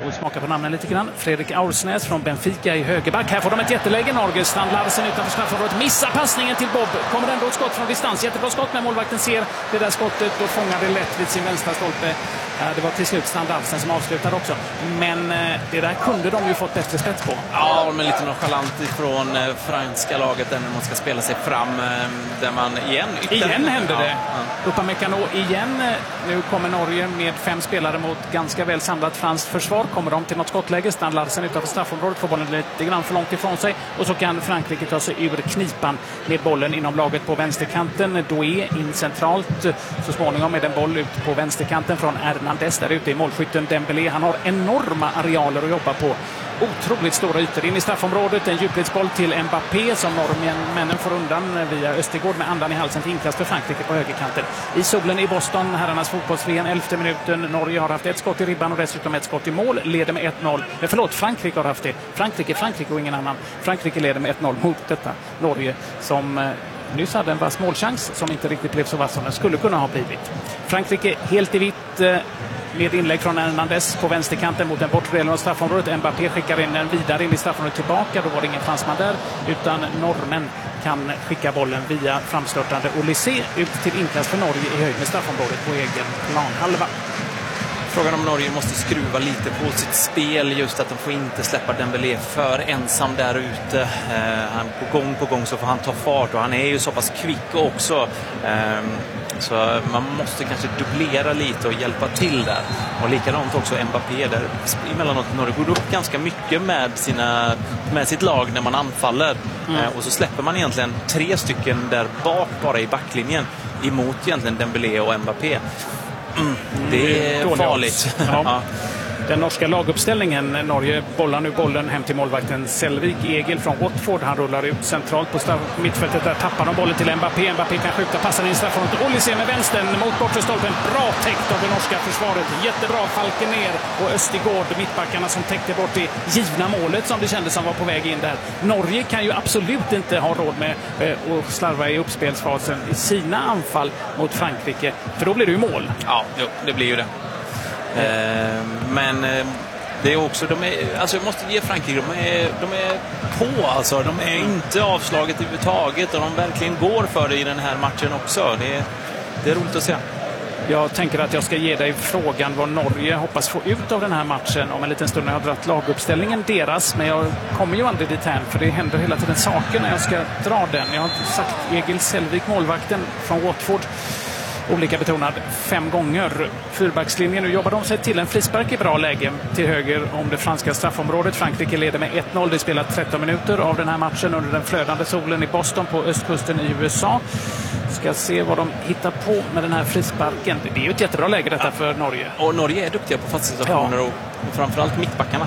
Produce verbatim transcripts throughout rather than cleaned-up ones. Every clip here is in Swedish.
och smaka på namnen lite grann. Fredrik Aursnäs från Benfica i högerback. Här får de ett jätteläge. Norge, Strand Larsen utanför straffområdet. Missar passningen till Bob. Kommer ändå ett skott från distans. Jättebra skott, men målvakten ser det där skottet och fångar det lätt vid sin vänstra stolpe. Det var till slut Strand Larsen som avslutade också. Men det där kunde de ju fått bättre spets på. Ja, men lite nonchalant ifrån franska laget där när man ska spela sig fram. Där man igen... Igen händer det. Ja, ja. Upamecano igen. Nu kommer Norge med fem spelare mot ganska väl samlat franskt försvar. Kommer de till något skottläge. Strand Larsen utanför straffområdet får bollen lite grann för långt ifrån sig. Och så kan Frankrike ta sig ur knipan med bollen inom laget på vänsterkanten. Doué in centralt. Så småningom med en boll ut på vänsterkanten från Hernandez där ute i målskytten Dembélé. Han har enorma arealer att jobba på. Otroligt stora ytor in i straffområdet. En djupledsboll till Mbappé som norrmännen får undan via Östergård med andan i halsen till inkast för Frankrike på högerkanten. I solen i Boston, herrarnas fotbollsfrian, elfte minuten. Norge har haft ett skott i ribban och dessutom ett skott i mål. Leder med ett noll. Men förlåt, Frankrike har haft det. Frankrike, Frankrike och ingen annan. Frankrike leder med ett noll mot detta Norge som... Eh, nyss hade en vass målchans som inte riktigt blev så vass som den skulle kunna ha blivit. Frankrike helt i vitt eh, med inlägg från Hernandez på vänsterkanten mot den bortre delen av straffområdet. Mbappé skickar in den vidare in i straffområdet tillbaka. Då var det ingen fransman där utan norrmän kan skicka bollen via framstörtande Olysée ut till inkast för Norge i höjd med straffområdet på egen planhalva. Frågan om Norge måste skruva lite på sitt spel, just att de får inte släppa Dembélé för ensam där ute. Eh, han, på gång på gång så får han ta fart och han är ju så pass kvick också. Eh, så man måste kanske dubblera lite och hjälpa till där. Och likadant också Mbappé där emellanåt Norge går upp ganska mycket med, sina, med sitt lag när man anfaller. Mm. Eh, och så släpper man egentligen tre stycken där bak bara i backlinjen emot egentligen Dembélé och Mbappé. Mm, det är farligt. Ja. Ja. Den norska laguppställningen. Norge bollar nu bollen hem till målvakten Selvik Egil från Watford. Han rullar ut centralt på mittfältet. Där tappar de bollen till Mbappé. Mbappé kan skjuta passen in straffområdet. Olysée med vänstern mot bortre stolpen. Bra täckt av det norska försvaret. Jättebra Falken ner och Östergård, mittbackarna som täckte bort det givna målet som det kändes som var på väg in där. Norge kan ju absolut inte ha råd med eh, att slarva i uppspelsfasen i sina anfall mot Frankrike. För då blir det ju mål. Ja, jo, det blir ju det. Eh, men eh, det är också, de är, alltså jag måste ge Frankrike, de är, de är på alltså, de är inte avslaget överhuvudtaget och de verkligen går för det i den här matchen också. Det är, det är roligt att se. Jag tänker att jag ska ge dig frågan vad Norge hoppas få ut av den här matchen om en liten stund när jag har dratt laguppställningen deras, men jag kommer ju aldrig dit här för det händer hela tiden saker när jag ska dra den. Jag har sagt Egil Selvik, målvakten från Watford, olika betonad fem gånger. Fyrbackslinjen, nu jobbar de sig till en frispark i bra läge till höger om det franska straffområdet. Frankrike leder med ett noll. Det spelar tretton minuter av den här matchen under den flödande solen i Boston på östkusten i U S A. Ska se vad de hittar på med den här frisparken. Det är ju ett jättebra läge detta för Norge. Och Norge är duktiga på fasta situationer, ja. Och framförallt mittbackarna.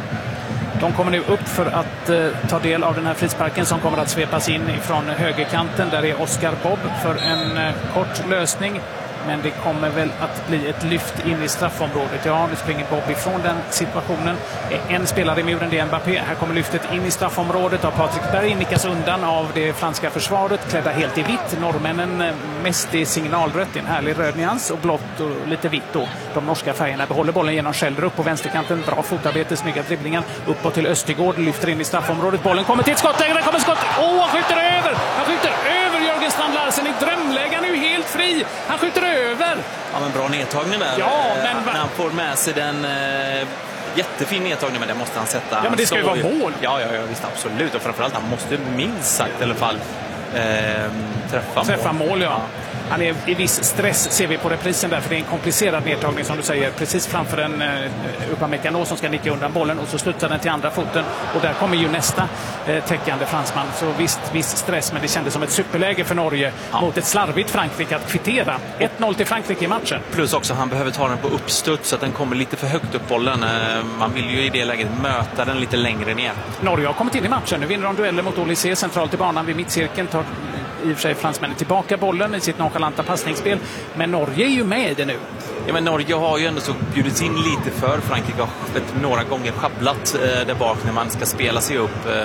De kommer nu upp för att eh, ta del av den här frisparken som kommer att svepas in från högerkanten. Där är Oscar Bob för en eh, kort lösning. Men det kommer väl att bli ett lyft in i straffområdet. Ja, nu springer Bob ifrån den situationen. En spelare i muren, det är Mbappé. Här kommer lyftet in i straffområdet av Patrik Berg. Nickas undan av det franska försvaret. Klädda helt i vitt. Norrmännen mest i signalrött. En härlig röd nyans och blått och lite vitt då. De norska färgerna behåller bollen genom Schälder upp på vänsterkanten. Bra fotarbete, snygga dribblingar. Uppåt till Östergård. Lyfter in i straffområdet. Bollen kommer till ett skott. Där kommer skott. Åh, han skjuter över! Han skjuter över Jörgen Strand Larsen i drömläge. Han är ju helt fri. Han skjuter över. Ja, men bra nedtagning där. Ja, men när han får med sig den eh, jättefin nedtagning, men det måste han sätta. Ja, men det ska ju vara mål. Ja, ja, ja, visst, absolut. Och framförallt, han måste minst sagt i alla fall eh, träffa, träffa mål. mål ja. ja. Han är i viss stress, ser vi på reprisen där, för det är en komplicerad nedtagning som du säger, precis framför en uh, Upamecano som ska nicka undan bollen och så slutar den till andra foten och där kommer ju nästa uh, täckande fransman. Så visst, viss stress, men det kändes som ett superläge för Norge ja. Mot ett slarvigt Frankrike att kvittera. ett noll till Frankrike i matchen. Plus också, han behöver ta den på uppstuds så att den kommer lite för högt upp bollen. Uh, man vill ju i det läget möta den lite längre ner. Norge har kommit in i matchen. Nu vinner de dueller mot Olysée centralt i banan vid mittcirkeln. Tar i och för sig fransmännen tillbaka bollen i sitt nonchalanta passningsspel. Men Norge är ju med i det nu. Ja, men Norge har ju ändå så bjudits in lite för. Frankrike har några gånger schabblat eh, där bak när man ska spela sig upp eh,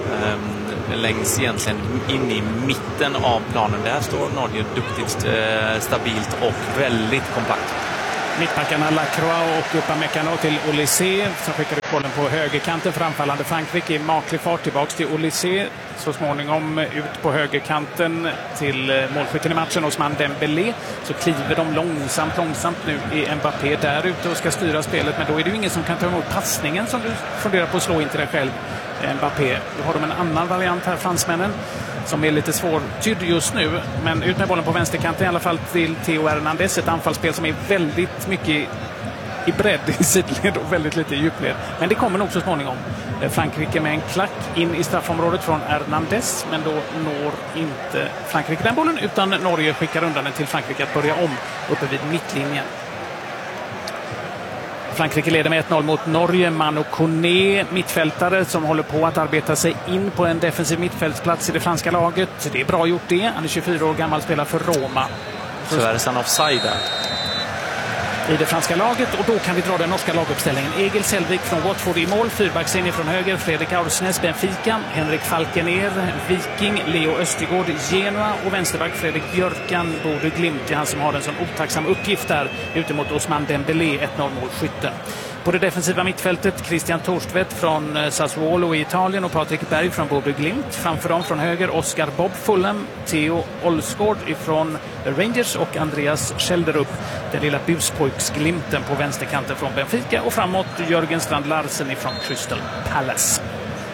eh, längs egentligen in i mitten av planen. Där står Norge duktigt, eh, stabilt och väldigt kompakt. Mittbackarna Lacroix och Upamecano till Olysée som skickar ut bollen på högerkanten. Framfallande Frankrike i maklig fart tillbaks till Olysée. Så småningom ut på högerkanten till målskytten i matchen, Ousmane Dembélé. Så kliver de långsamt, långsamt nu i Mbappé där ute och ska styra spelet. Men då är det ju ingen som kan ta emot passningen som du funderar på att slå in till dig själv, Mbappé. Då har de en annan variant här, fransmännen, som är lite svårtydd just nu. Men ut med bollen på vänsterkanten i alla fall till Theo Hernandez. Ett anfallsspel som är väldigt mycket i bredd i sidled och väldigt lite i djupled. Men det kommer nog så småningom. Frankrike med en klack in i straffområdet från Hernandez. Men då når inte Frankrike den bollen, utan Norge skickar undan den till Frankrike att börja om uppe vid mittlinjen. Frankrike leder med ett noll mot Norge. Manu Koné, mittfältare som håller på att arbeta sig in på en defensiv mittfältsplats i det franska laget. Det är bra gjort det. Han är tjugofyra år gammal, spelar för Roma. Så är det en offside där i det franska laget, och då kan vi dra den norska laguppställningen. Egil Selvik från Watford i mål, fyrbackslinje från höger, Fredrik Aursnes, Benfica, Henrik Falkener, Viking, Leo Östigård, Genoa och vänsterback Fredrik Björkan, Bodø Glimt. Det är han som har en sån otacksam uppgift där ute mot Ousmane Dembélé, ett noll målskytten. På det defensiva mittfältet Christian Torstvedt från Sassuolo i Italien och Patrik Berg från Bodø Glimt. Framför dem från höger Oscar Bob Fulham, Theo Olsgaard ifrån Rangers och Andreas Schelderup, den lilla buspojksglimten på vänsterkanten från Benfica, och framåt Jörgen Strand Larsen ifrån Crystal Palace.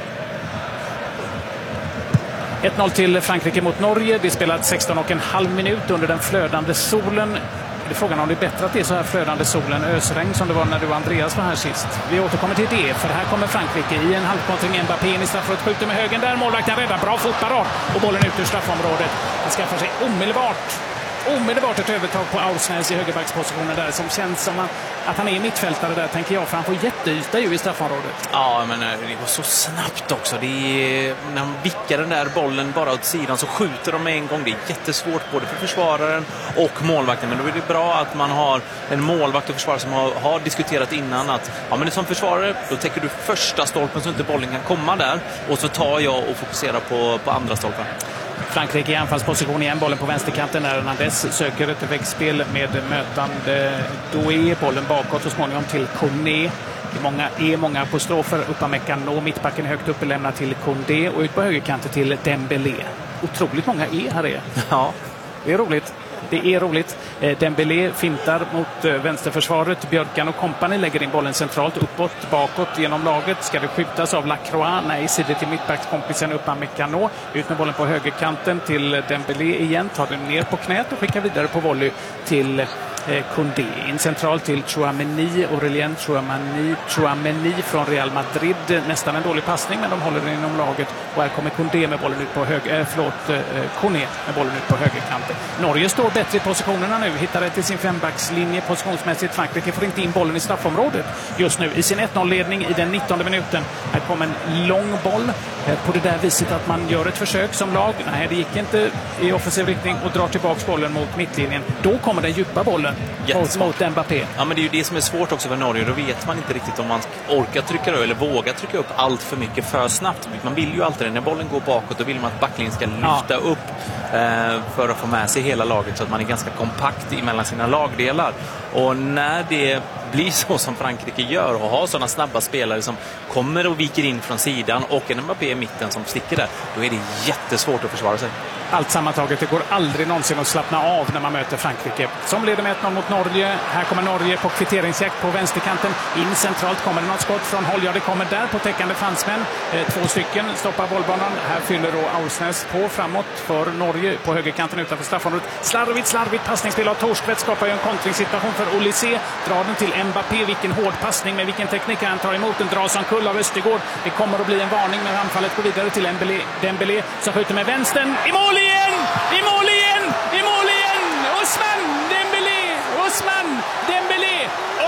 ett noll till Frankrike mot Norge. Det spelat sexton och en halv minut under den flödande solen. Det är frågan om det är bättre att det är så här flödande solen, ösregn som det var när du och Andreas var här sist. Vi återkommer till det, för här kommer Frankrike i en halvkontring. Mbappé in i straffområdet, skjuter med högen där, målvakten räddar, bra fotparad och bollen ut ur straffområdet. Han skaffar sig omedelbart omedelbart ett övertag på Aursnes i högerbackspositionen där, som känns som att, att han är mittfältare där, tänker jag, för han får jätteyta ju i straffområdet. Ja, men det går så snabbt också. Det är, när han vickar den där bollen bara åt sidan så skjuter de med en gång. Det är jättesvårt både för försvararen och målvakten, men då är det bra att man har en målvakt och försvarare som har, har diskuterat innan att ja, men som försvarare, då täcker du första stolpen så inte bollen kan komma där, och så tar jag och fokuserar på, på andra stolpen. Frankrike i anfallsposition igen, bollen på vänsterkanten när Hernandez söker ett växtspel med mötande Doué, bollen bakåt så småningom till Koné. Det är många, är många apostrofer. Upamecano, mittbacken högt uppe, lämnar till Koundé och ut på högerkanten till Dembélé. Otroligt många är här är. Ja, det är roligt. Det är roligt. Dembélé fintar mot vänsterförsvaret. Björkan och kompani lägger in bollen centralt, uppåt, bakåt genom laget. Ska det skjutas av Lacroix? Nej, sidor till mittbackskompisen Upamecano. Ut med bollen på högerkanten till Dembélé igen. Tar den ner på knät och skickar vidare på volley till Koundé. In centralt till Chouameni, Aurélien Chouameni, Chouameni från Real Madrid. Nästan en dålig passning, men de håller den inom laget. Och här kommer Koundé med bollen ut på höger, äh, förlåt, äh, Koné med bollen ut på högerkanten. Norge står bättre i positionerna nu. Hittar rätt till sin fembackslinje positionsmässigt. Frankrike får inte in bollen i straffområdet just nu i sin ett noll-ledning i den nittonde minuten. Här kommer en lång boll på det där viset att man gör ett försök som lag. Nej, det gick inte i offensiv riktning och drar tillbaka bollen mot mittlinjen. Då kommer den djupa bollen mot, mot Mbappé. Ja, men det är ju det som är svårt också för Norge. Då vet man inte riktigt om man orkar trycka eller vågar trycka upp allt för mycket för snabbt. Man vill ju alltid, när bollen går bakåt, då vill man att backlinjen ska lyfta ja. upp eh, för att få med sig hela laget så att man är ganska kompakt mellan sina lagdelar. Och när det blir så som Frankrike gör och har sådana snabba spelare som kommer och viker in från sidan och en Mbappé i mitten som sticker där, då är det jättesvårt att försvara sig. Allt sammantaget, det går aldrig någonsin att slappna av när man möter Frankrike. Som leder med ett noll mot Norge. Här kommer Norge på kvitteringsjakt på vänsterkanten. In centralt kommer det något skott från håll. Ja, det kommer där på täckande fransmän. Eh, två stycken stoppar bollbanan. Här fyller då Aursnes på framåt för Norge på högerkanten utanför straffområdet. Slarvigt, slarvigt passningsspel av Torstvedt skapar ju en kontringssituation för Olysée. Drar den till Mbappé. Vilken hård passning med vilken teknik han tar emot. Den dras omkull av Östigård. Det kommer att bli en varning, men anfallet går vidare till Dembélé, Dembélé som skjuter med vänstern. I mål igen! I mål igen! I mål igen! Ousmane Dembélé! Ousmane Dembélé!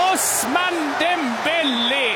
Ousmane Dembélé!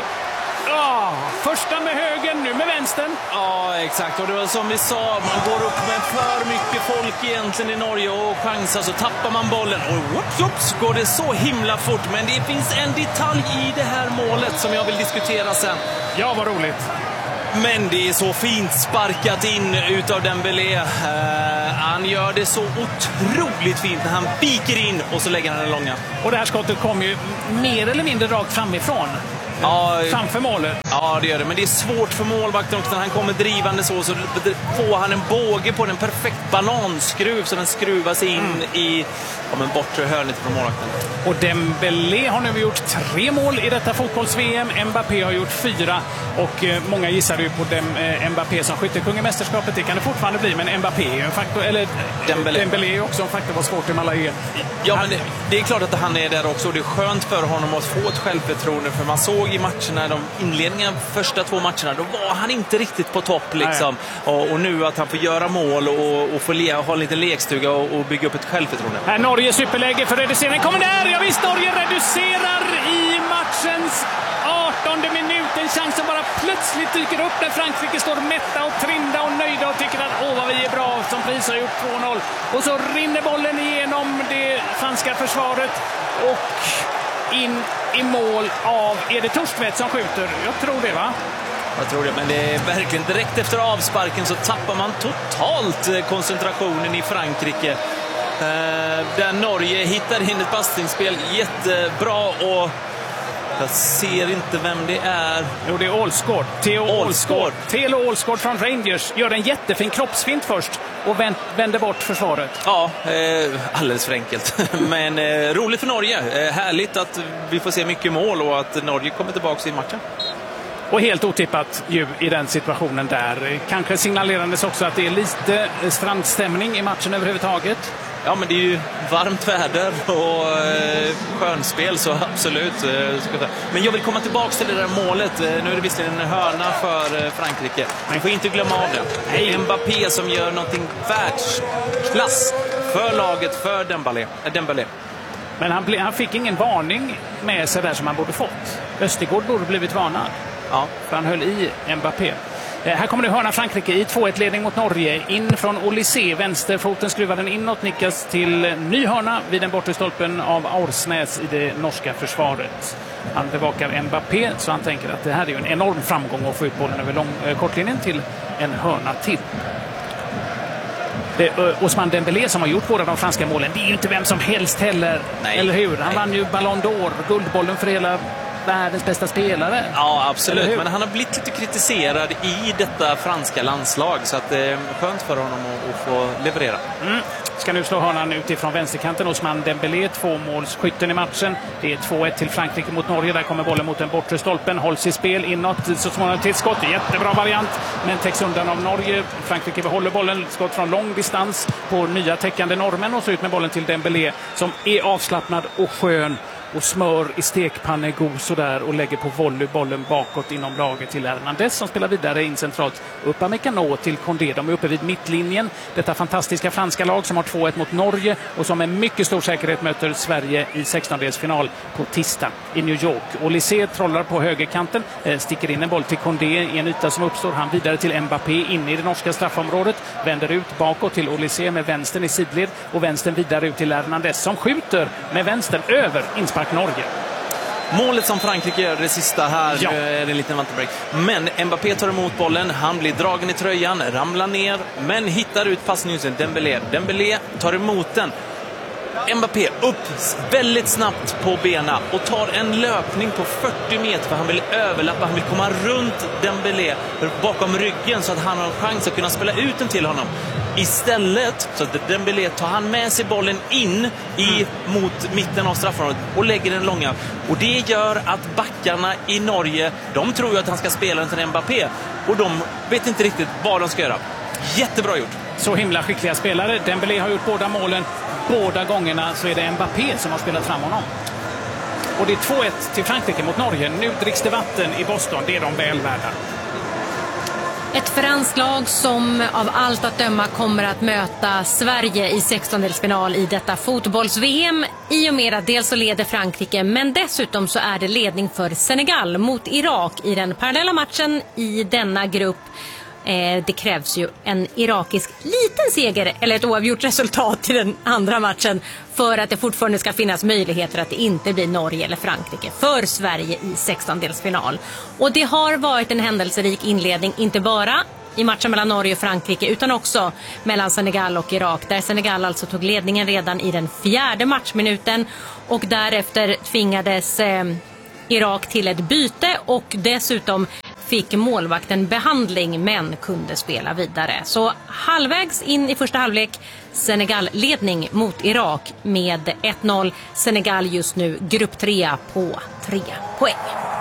Oh, första med högen, nu med vänstern. Ja, exakt. Och det var som vi sa, man går upp med för mycket folk egentligen i Norge och chansar, så tappar man bollen. Och whoops, whoops, går det så himla fort. Men det finns en detalj i det här målet som jag vill diskutera sen. Ja, vad roligt. Men det är så fint sparkat in utav Dembélé. Uh, han gör det så otroligt fint när han viker in och så lägger han den långa. Och det här skottet kom ju mer eller mindre rakt framifrån. Ja, framför målet. Ja, det gör det. Men det är svårt för målvakten också. När han kommer drivande så, så får han en båge på den perfekt bananskruv så den skruvas in mm. i om en bortre hörnet från målvakten. Och Dembélé har nu gjort tre mål i detta fotbolls-V M. Mbappé har gjort fyra. Och eh, många gissade ju på dem, eh, Mbappé som skyttekung i mästerskapet. Det kan det fortfarande bli, men Mbappé är ju en faktor. Eller Dembélé, Dembélé är också en faktor. Vad svårt i alla är. Ja, men det, det är klart att han är där också. Det är skönt för honom att få ett självförtroende. För man såg i matcherna, de inledningarna, första två matcherna, då var han inte riktigt på topp liksom. Och, och nu att han får göra mål och, och få le, ha en liten lekstuga och, och bygga upp ett självförtroende. Här Norge superläge för reduceringen. Kommer där! Ja visst, Norge reducerar i matchens artonde minut. En chans som bara plötsligt dyker upp när Frankrike står mätta och trinda och nöjda och tycker att åh vad vi är bra, som pris har gjort två noll. Och så rinner bollen igenom det franska försvaret och in i mål av, är det Torstvedt som skjuter? Jag tror det, va? Jag tror det, men det är verkligen direkt efter avsparken så tappar man totalt koncentrationen i Frankrike. Eh, där Norge hittar in ett passningsspel jättebra och jag ser inte vem det är. Jo, det är Ålsgård. Theo Ålsgård. Theo Ålsgård från Rangers gör en jättefin kroppsfint först och vänder bort försvaret. Ja, eh, alldeles för enkelt. Men eh, roligt för Norge. Eh, härligt att vi får se mycket mål och att Norge kommer tillbaka i matchen. Och helt otippat ju i den situationen där. Kanske signalerandes också att det är lite strandstämning i matchen överhuvudtaget. Ja, men det är ju varmt väder och eh, skönspel, så absolut. Eh, men jag vill komma tillbaka till det där målet. Eh, nu är det visserligen en hörna för eh, Frankrike. Men får inte glömma av det. Det är Mbappé som gör någonting världsklass för laget, för Dembélé. Äh, Dembélé. Men han, ble, han fick ingen varning med sig där som han borde fått. Östergård borde blivit varnad. Ja, för han höll i Mbappé. Eh, här kommer nu hörna Frankrike i två ett ledning mot Norge. In från Olysée, vänsterfoten skruvar den inåt, nickas till ny hörna vid den bortre stolpen av Aursnäs i det norska försvaret. Han bevakar Mbappé, så han tänker att det här är ju en enorm framgång att få ut bollen över lång, eh, kortlinjen till en hörna till. Det är Ousmane Dembélé som har gjort båda de franska målen. Det är ju inte vem som helst heller, nej, eller hur? Han nej. vann ju Ballon d'Or, guldbollen för hela världens bästa spelare. Ja, absolut. Men han har blivit lite kritiserad i detta franska landslag, så att det är skönt för honom att, att få leverera. Mm. Ska nu slå hörnan utifrån vänsterkanten. Ousmane Dembélé, tvåmålsskytten i matchen. Det är två ett till Frankrike mot Norge. Där kommer bollen mot den bortre stolpen. Hålls i spel inåt, så småningom till skott. Jättebra variant, men täcks undan av Norge. Frankrike behåller bollen. Skott från lång distans på nya täckande normen. Och så ut med bollen till Dembélé som är avslappnad och skön. Och smör i stekpannegos sådär och lägger på volleybollen bakåt inom laget till Hernandez som spelar vidare in centralt. Upamecano till Condé. De är uppe vid mittlinjen. Detta fantastiska franska lag som har två ett mot Norge och som med mycket stor säkerhet möter Sverige i sextondelsfinal på tisdag i New York. Olysée trollar på högerkanten, eh, sticker in en boll till Condé i en yta som uppstår. Han vidare till Mbappé inne i det norska straffområdet. Vänder ut bakåt till Olysée med vänstern i sidled och vänstern vidare ut till Hernandez som skjuter med vänstern över inspark Norge. Målet som Frankrike gör det sista här, ja. är en liten vanterbreak. Men Mbappé tar emot bollen, han blir dragen i tröjan, ramlar ner, men hittar ut passningen. Dembélé. Dembélé tar emot den. Mbappé upp väldigt snabbt på benen och tar en löpning på fyrtio meter för han vill överlappa, han vill komma runt Dembélé bakom ryggen så att han har en chans att kunna spela ut den till honom. Istället så att Dembélé tar han med sig bollen in i, mot mitten av straffområdet och lägger den långa. Och det gör att backarna i Norge, de tror ju att han ska spela den till Mbappé och de vet inte riktigt vad de ska göra. Jättebra gjort. Så himla skickliga spelare. Dembélé har gjort båda målen. Båda gångerna så är det Mbappé som har spelat fram honom. Och det är två ett till Frankrike mot Norge. Nu dricks det vatten i Boston. Det är de väl värda. Ett franskt lag som av allt att döma kommer att möta Sverige i sextondelsfinal i detta fotbolls-V M. I och med att dels så leder Frankrike, men dessutom så är det ledning för Senegal mot Irak i den parallella matchen i denna grupp. Eh, det krävs ju en irakisk liten seger eller ett oavgjort resultat i den andra matchen för att det fortfarande ska finnas möjligheter att det inte blir Norge eller Frankrike för Sverige i sextondelsfinal. Och det har varit en händelserik inledning, inte bara i matchen mellan Norge och Frankrike utan också mellan Senegal och Irak, där Senegal alltså tog ledningen redan i den fjärde matchminuten och därefter tvingades eh, Irak till ett byte och dessutom fick målvakten behandling men kunde spela vidare. Så halvvägs in i första halvlek Senegal-ledning mot Irak med ett noll. Senegal just nu grupp trea på tre poäng.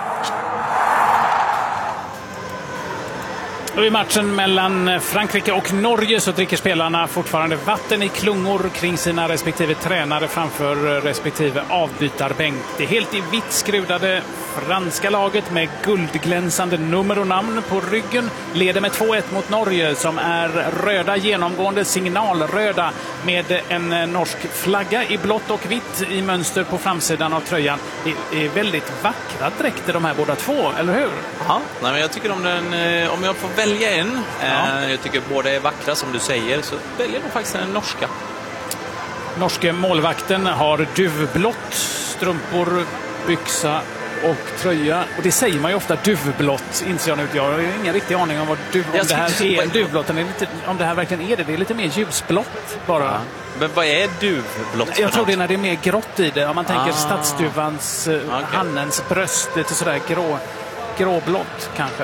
Och i matchen mellan Frankrike och Norge så dricker spelarna fortfarande vatten i klungor kring sina respektive tränare framför respektive avbytarbänk. Det helt i vitt skrudade franska laget med guldglänsande nummer och namn på ryggen leder med två ett mot Norge som är röda, genomgående signalröda med en norsk flagga i blått och vitt i mönster på framsidan av tröjan. Det är väldigt vackra dräkter de här båda två, eller hur? Ja, nej, men jag tycker om den, om jag får välja en, ja. eh, jag tycker båda är vackra som du säger, så väljer jag faktiskt den norska. Norske målvakten har duvblått, strumpor, byxa och tröja. Och det säger man ju ofta, duvblått, inser jag nu. Jag har ingen riktig aning om vad duv, om det här är duvblått. Om det här verkligen är det. Det är lite mer ljusblått bara. Ja. Men vad är duvblått? Jag tror det är när det är mer grått i det. Om man tänker ah. stadsduvans, okay. hannens bröst, lite sådär grå, gråblått kanske.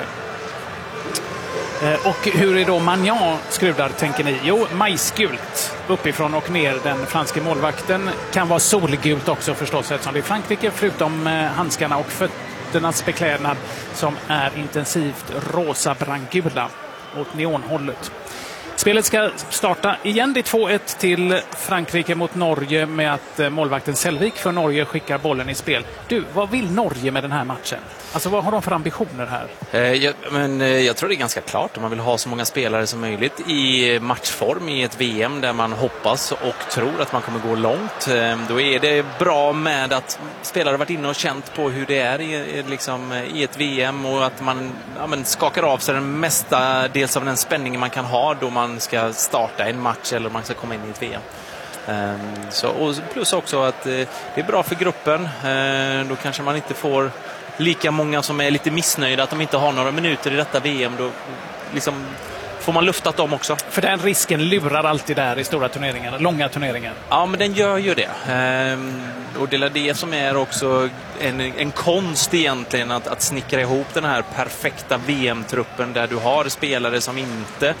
Och hur är då Magnan skrudar, tänker ni? Jo, majsgult uppifrån och ner. Den franske målvakten kan vara solgult också förstås, eftersom det är Frankrike, förutom handskarna och fötternas beklädnad som är intensivt rosa brandgula åt neonhållet. Spelet ska starta igen. Det är två ett till Frankrike mot Norge med att målvakten Selvik för Norge skickar bollen i spel. Du, vad vill Norge med den här matchen? Alltså vad har de för ambitioner här? Eh, jag, men, eh, jag tror det är ganska klart. Man vill ha så många spelare som möjligt i matchform i ett V M där man hoppas och tror att man kommer gå långt. Eh, då är det bra med att spelare varit inne och känt på hur det är i, liksom, i ett V M och att man ja, men skakar av sig den mesta dels av den spänningen man kan ha då man ska starta en match eller man ska komma in i ett V M. Um, så, och plus också att uh, det är bra för gruppen. Uh, då kanske man inte får lika många som är lite missnöjda att de inte har några minuter i detta V M. Då liksom får man luftat dem också. För den risken lurar alltid där i stora turneringar, långa turneringar. Ja, men den gör ju det. Um, och det är det som är också en, en konst egentligen att, att snickra ihop den här perfekta V M-truppen där du har spelare som inte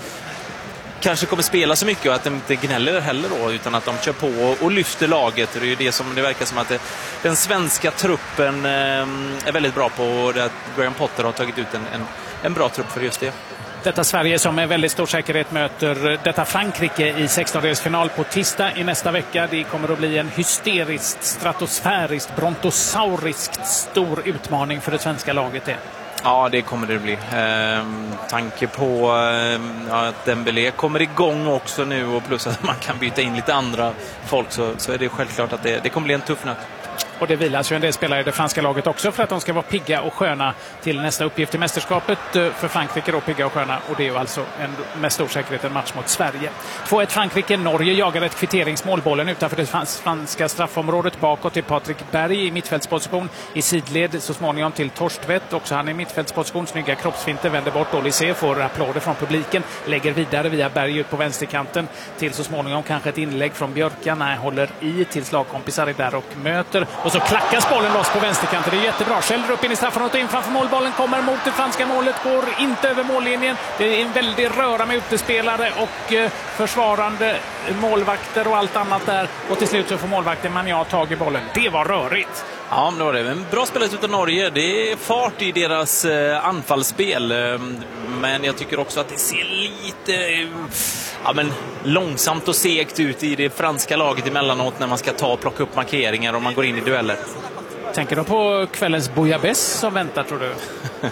kanske kommer spela så mycket och att de inte gnäller heller då, utan att de kör på och, och lyfter laget. Det är ju det som det verkar som att det, den svenska truppen eh, är väldigt bra på och att Graham Potter har tagit ut en, en, en bra trupp för just det. Detta Sverige som med väldigt stor säkerhet möter detta Frankrike i sextondelsfinal på tisdag i nästa vecka. Det kommer att bli en hysteriskt, stratosfäriskt, brontosauriskt stor utmaning för det svenska laget det. Ja, det kommer det bli. Ehm, tanke på ehm, ja, att Dembélé kommer igång också nu och plus att man kan byta in lite andra folk så, så är det självklart att det, det kommer bli en tuff nöt. Och det vilas ju en del spelare i det franska laget också för att de ska vara pigga och sköna till nästa uppgift i mästerskapet. För Frankrike då pigga och sköna, och det är ju alltså en, med stor säkerhet en match mot Sverige. två ett Frankrike. Norge jagar ett kvitteringsmål, bollen utanför det franska straffområdet bakåt till Patrik Berg i mittfältsposition i sidled så småningom till Torstvedt. Också han i mittfältsposition, snygga kroppsfinter, vänder bort Olysée, får applåder från publiken, lägger vidare via Berg ut på vänsterkanten till så småningom kanske ett inlägg från Björka. Nej, håller i till lagkompisar är där och möter. Och så klackas bollen loss på vänsterkanten. Det är jättebra. Skäller upp in i straffområdet och in framför målbollen. Kommer mot det franska målet. Går inte över mållinjen. Det är en väldig röra med utespelare och eh, försvarande målvakter och allt annat där. Och till slut så får målvakten Magnan tag i bollen. Det var rörigt. Ja, men det var det. En bra spelet utav Norge. Det är fart i deras eh, anfallsspel. Men jag tycker också att det ser lite eh, ja, men långsamt och segt ut i det franska laget emellanåt när man ska ta och plocka upp markeringar och man går in i dueller. Tänker du på kvällens Bouillabaisse som väntar, tror du?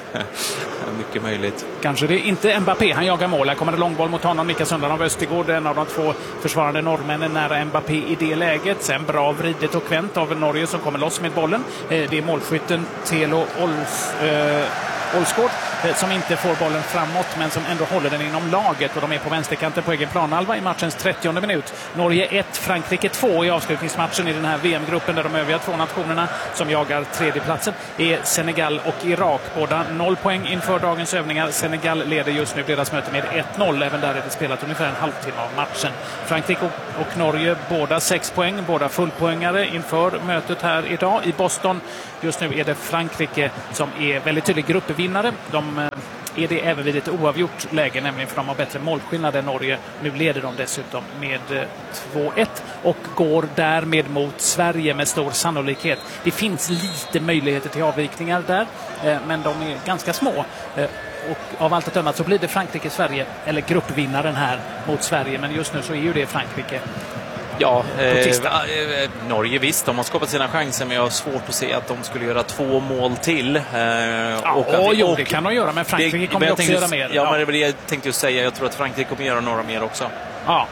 Mycket möjligt. Kanske det är inte Mbappé, han jagar mål. Här kommer det långboll mot honom. Mika Sundland av Östergård, en av de två försvarande norrmännen nära Mbappé i det läget. Sen bra vridet och vänt av Norge som kommer loss med bollen. Det är målskytten Telo Ols, äh, Olsgård som inte får bollen framåt men som ändå håller den inom laget, och de är på vänsterkanten på egen planhalva i matchens trettionde minut. Norge ett, Frankrike två i avslutningsmatchen i den här V M-gruppen, där de övriga två nationerna som jagar tredjeplatsen är Senegal och Irak. Båda noll poäng inför dagens övningar. Senegal leder just nu deras möte med ett noll. Även där är det spelat ungefär en halvtimme av matchen. Frankrike och Norge båda sex poäng, båda fullpoängare inför mötet här idag i Boston. Just nu är det Frankrike som är väldigt tydlig gruppvinnare. De är det även vid ett oavgjort läge, nämligen för de har bättre målskillnad än Norge. Nu leder de dessutom med två ett och går därmed mot Sverige med stor sannolikhet. Det finns lite möjligheter till avvikningar där, men de är ganska små. Och av allt att döma så blir det Frankrike-Sverige, eller gruppvinnaren här mot Sverige, men just nu så är ju det Frankrike. Ja, eh, Norge visst, de har skapat sina chanser, men jag har svårt att se att de skulle göra två mål till. Eh, ja, och och, att, jo, och, det kan de göra, men Frankrike det, kommer också göra mer. Ja, ja, men det är det jag tänkte ju säga. Jag tror att Frankrike kommer göra några mer också. Ja,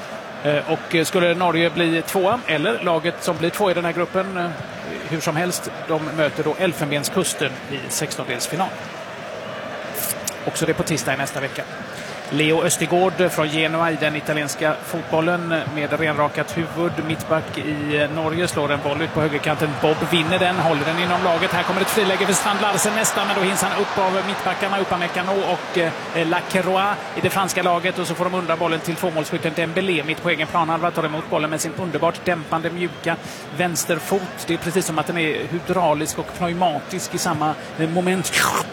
och skulle Norge bli tvåa, eller laget som blir två i den här gruppen, hur som helst, de möter då Elfenbenskusten i sextondelsfinal. Också det på tisdag i nästa vecka. Leo Östigård från Genoa i den italienska fotbollen med renrakat huvud. Mittback i Norge slår en boll ut på högerkanten. Bob vinner den, håller den inom laget. Här kommer ett friläge för Strand Larsen nästan, men då hinns han upp av mittbackarna Upamecano och eh, Lacroix i det franska laget, och så får de undra bollen till tvåmålsskytten Dembélé mitt på egen planhalva, tar emot bollen med sin underbart dämpande mjuka vänsterfot. Det är precis som att den är hydraulisk och pneumatisk i samma moment.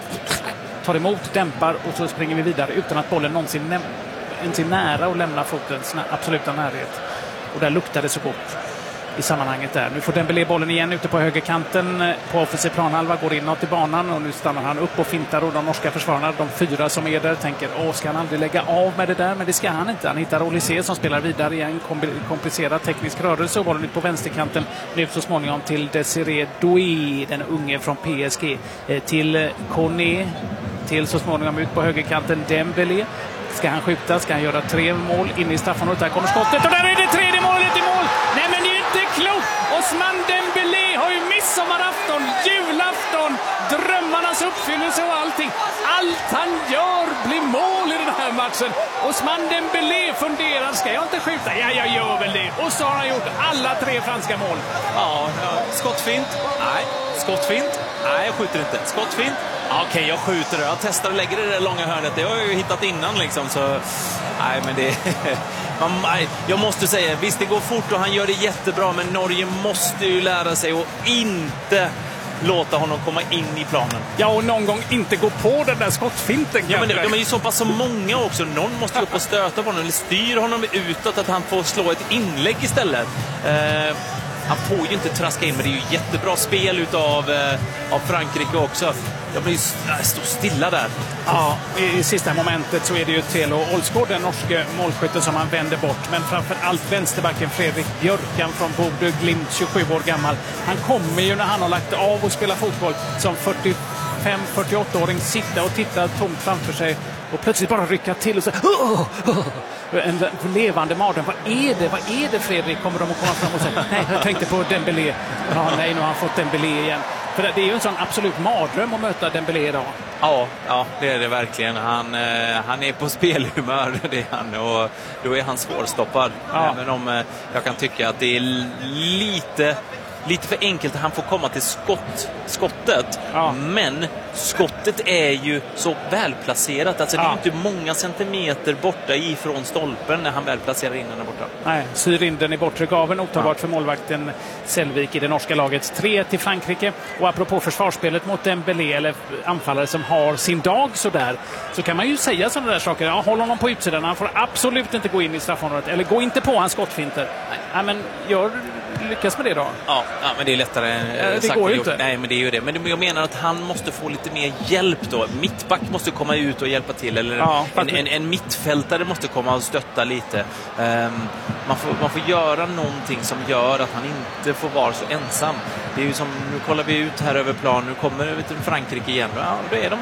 Tar emot, dämpar och så springer vi vidare utan att bollen någonsin näm- nära och lämnar fotens absoluta närhet. Och där luktar det så gott i sammanhanget där. Nu får Dembélé bollen igen ute på högerkanten på offensiv planhalva, går inåt i banan, och nu stannar han upp och fintar, och de norska försvararna, de fyra som är där, tänker, åh, ska han aldrig lägga av med det där? Men det ska han inte. Han hittar Olysée som spelar vidare i en komplicerad teknisk rörelse, och bollen ut på vänsterkanten nu så småningom till Desiré Doué, den unge från P S G, till Koné, till så småningom ut på högerkanten Dembélé. Ska han skjuta? Ska han göra tre mål in i straffområdet? Där kommer skottet, och där är det tredje målet i mål! Nej, men det är ju inte klokt! Osman Dembélé har ju midsommarafton, julafton, drömmarnas uppfyllelse och allting. Allt han gör blir mål i den här matchen. Osman Dembélé funderar, ska jag inte skjuta? Ja, jag gör väl det. Och så har han gjort alla tre franska mål. Ja, ja. Skottfint? Nej. Skottfint? Nej, jag skjuter inte. Skottfint? Okej, okay, jag skjuter det. Jag testar och lägger det där långa hörnet. Det har jag ju hittat innan liksom, så nej, men det man, nej, jag måste säga, visst det går fort och han gör det jättebra, men Norge måste ju lära sig att inte låta honom komma in i planen. Ja, och någon gång inte gå på den där skottfinten. Ja, men det, de är ju så pass så många också. Någon måste ju upp och stöta på honom eller styra honom utåt, att han får slå ett inlägg istället. Eh, Han får ju inte traska in, men det är ju jättebra spel utav eh, av Frankrike också. Jag blir stå stilla där. Ja, i, i sista momentet så är det ju Telo Olsgaard, den norske målskytten, som han vänder bort. Men framför allt vänsterbacken Fredrik Björkan från Bodø Glimt, tjugosju år gammal. Han kommer ju när han har lagt av och spelar fotboll som fyrtiofem fyrtioåtta-åring sitta och titta tomt framför sig och plötsligt bara rycka till och säga oh, oh. En levande mardröm. Vad är det? Vad är det, Fredrik? Kommer de att komma fram och säga nej, jag tänkte på Dembélé. Ja, nej, nu har han fått Dembélé igen. För det är ju en sån absolut mardröm att möta Dembélé idag. Ja, ja, det är det verkligen. Han, eh, han är på spelhumör, det är han, och då är han svårstoppad. Ja. Även om eh, jag kan tycka att det är lite... Lite för enkelt att han får komma till skott, skottet. Ja. Men skottet är ju så välplacerat. Alltså ja. Det är inte många centimeter borta ifrån stolpen när han väl placerar in den där borta. Nej, syr in den i bortre gaven. Otagbart ja. För målvakten Selvik i det norska laget. tre till Frankrike. Och apropå försvarsspelet mot Dembélé, eller anfallare som har sin dag sådär, så kan man ju säga sådana där saker. Ja, håll honom på utsidan. Han får absolut inte gå in i straffområdet. Eller gå inte på hans skottfinter. Nej, ja, men gör... lyckas med det då? Ja, ja, men det är lättare än det sagt går ju inte. Nej, men det är ju det. Men jag menar att han måste få lite mer hjälp då. Mittback måste komma ut och hjälpa till. Eller ja, en, en, en mittfältare måste komma och stötta lite. Um, man, får, man får göra någonting som gör att han inte får vara så ensam. Det är ju som, nu kollar vi ut här över plan. Nu kommer vi till Frankrike igen. Ja, då är de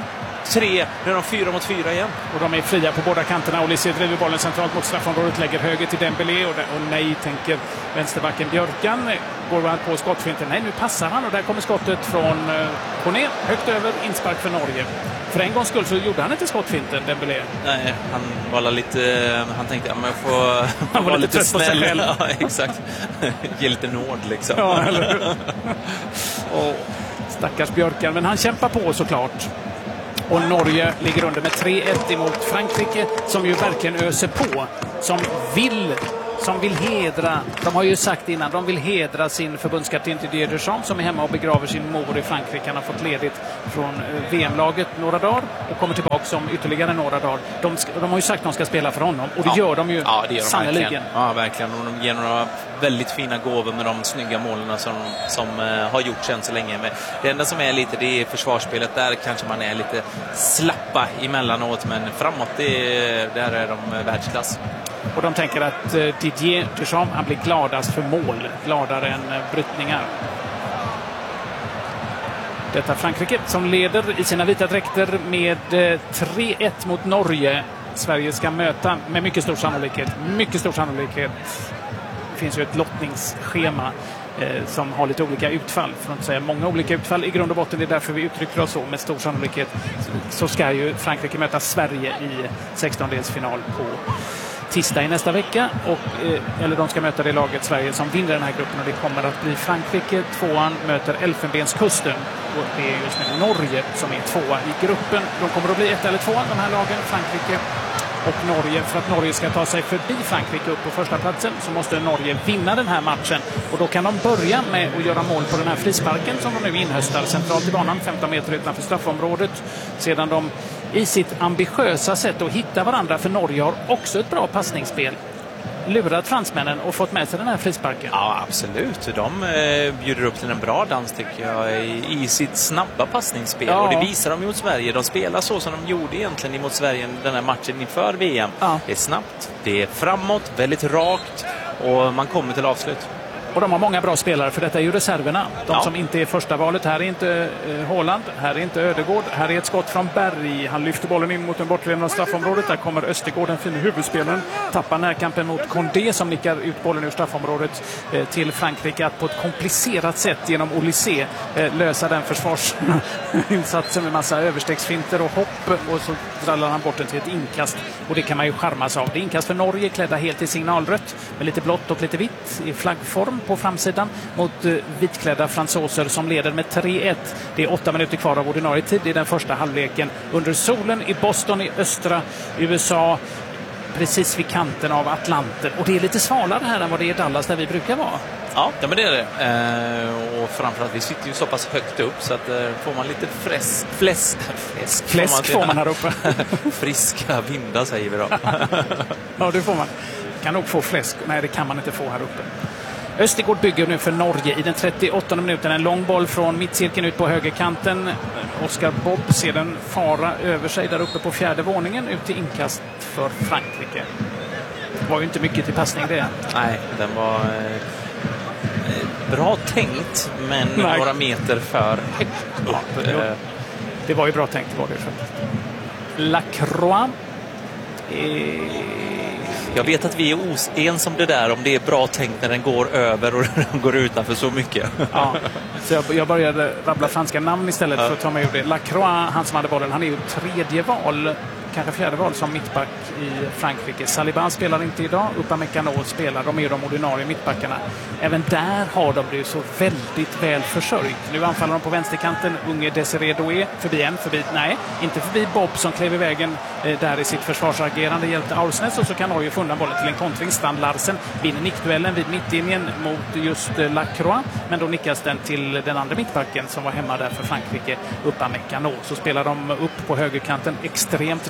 tre, nu är de fyra mot fyra igen. Och de är fria på båda kanterna. Olise driver bollen centralt mot straffområdet, lägger höger till Dembélé och, där, och nej, tänker vänsterbacken Björkan. Går han på skottfinten? Nej, nu passar han och där kommer skottet från eh, Kone, högt över, inspark för Norge. För en gångs skull så gjorde han inte skottfinten, Dembélé. Nej, han var lite, han tänkte, ja, men jag får han var lite, lite snäll. Ja, exakt. Ge lite nåd liksom. Ja, eller hur? Och stackars Björkan, men han kämpar på såklart. Och Norge ligger under med tre ett emot Frankrike, som ju verkligen öser på. Som vill, som vill hedra, de har ju sagt innan, de vill hedra sin förbundskapten Didier Deschamps som är hemma och begraver sin mor i Frankrike. Han har fått ledigt från V M-laget några dagar och kommer tillbaka om ytterligare några dagar. De, ska, de har ju sagt att de ska spela för honom och det ja. gör de ju ja, det gör de sannoliken. Verkligen. Ja, verkligen. Och de ger några väldigt fina gåvor med de snygga målen som, som uh, har gjorts än så länge. Men det enda som är lite, det är försvarsspelet. Där kanske man är lite slappa emellanåt, men framåt, det, där är de världsklass. Och de tänker att uh, Didier Deschamps, han blir gladast för mål, gladare än uh, brytningar. Detta Frankrike som leder i sina vita dräkter med uh, tre ett mot Norge. Sverige ska möta med mycket stor sannolikhet. Mycket stor sannolikhet. Det finns ju ett lottningsschema eh, som har lite olika utfall. För att inte säga många olika utfall i grund och botten. Det är därför vi uttrycker oss så. Med stor sannolikhet så ska ju Frankrike möta Sverige i sextondelsfinal på tisdag i nästa vecka. Och, eh, eller de ska möta det laget Sverige som vinner den här gruppen. Och det kommer att bli Frankrike. Tvåan möter Elfenbenskusten. Och det är just nu Norge som är tvåa i gruppen. De kommer att bli ett eller två de här lagen. Frankrike och Norge. För att Norge ska ta sig förbi Frankrike upp på första platsen så måste Norge vinna den här matchen. Och då kan de börja med att göra mål på den här frisparken som de nu inhöstar centralt i banan, femton meter utanför straffområdet. Sedan de i sitt ambitiösa sätt att hitta varandra, för Norge har också ett bra passningsspel, lurat fransmännen och fått med sig den här frisparken. Ja, absolut. De eh, bjuder upp till en bra dans, tycker jag, i, i sitt snabba passningsspel. Ja. Och det visar de mot Sverige. De spelar så som de gjorde egentligen mot Sverige den här matchen inför V M. Ja. Det är snabbt, det är framåt, väldigt rakt och man kommer till avslut. Och de har många bra spelare, för detta är ju reserverna. De ja. som inte är första valet. Här är inte eh, Haaland, här är inte Ödegård. Här är ett skott från Berg. Han lyfter bollen in mot den bortre av straffområdet. Där kommer Östergård, den fina huvudspelaren. Tappar närkampen mot Condé som nickar ut bollen ur straffområdet eh, till Frankrike. Att på ett komplicerat sätt genom Olise eh, lösa den försvarsinsatsen med massa överstegsfinter och hopp. Och så drallar han bort den till ett inkast. Och det kan man ju charmas av. Det är inkast för Norge, klädda helt i signalrött. Med lite blått och lite vitt i flaggform på framsidan mot uh, vitklädda fransoser som leder med tre ett. Det är åtta minuter kvar av ordinarie tid i den första halvleken. Under solen i Boston i östra U S A, precis vid kanten av Atlanten. Och det är lite svalare här än vad det är i Dallas där vi brukar vara. Ja, men det är det. Eh, och framförallt, vi sitter ju så pass högt upp så att eh, får man lite fräs, fläsk, fläsk, fläsk får man, får man här uppe. Friska vindar säger vi då. Ja, det får man. Kan nog få fläsk. Nej, det kan man inte få här uppe. Östergård bygger nu för Norge i den trettioåttonde minuten. En lång boll från mittcirkeln ut på högerkanten. Oskar Bobb ser den fara över sig där uppe på fjärde våningen. Ut till inkast för Frankrike. Det var ju inte mycket till passning det. Nej, den var eh, bra tänkt, men Nej. några meter för högt upp. Ja, det var ju bra tänkt, var det faktiskt. Lacroix. Eh... Jag vet att vi är oens om det där, om det är bra tänkt när den går över och den går utanför så mycket. Ja, så jag, jag började rabbla franska namn istället ja. för att ta mig ur det. Lacroix, han som hade bollen, han är ju tredje val, kanske fjärde val som mittback i Frankrike. Saliba spelar inte idag, Upamecano spelar, de är ju de ordinarie mittbackarna. Även där har de blivit så väldigt väl försörjt. Nu anfaller de på vänsterkanten, unge Desiré Doué, förbi en, förbi, nej, inte förbi Bob som klev i vägen eh, där i sitt försvarsagerande, hjälpte Aursnes, och så kan Norge få undan bollen till en kontring. Strand Larsen vinner nickduellen vid mittlinjen mot just eh, Lacroix, men då nickas den till den andra mittbacken som var hemma där för Frankrike, Upamecano. Så spelar de upp på högerkanten, extremt